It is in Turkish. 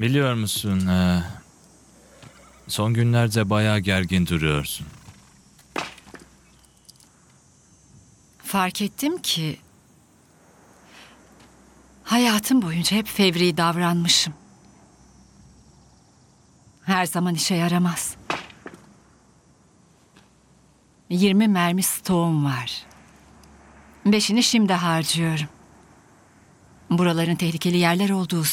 Biliyor musun, son günlerde bayağı gergin duruyorsun. Fark ettim ki hayatım boyunca hep fevri davranmışım. Her zaman işe yaramaz. 20 mermi stoğum var. 5'ini şimdi harcıyorum. Buraların tehlikeli yerler olduğu